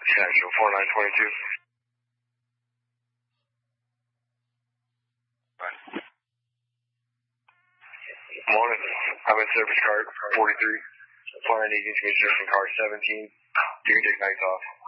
Central 4922. Morning. I'm in service car 43. Plan on needing to be from car 17. You can take nights off.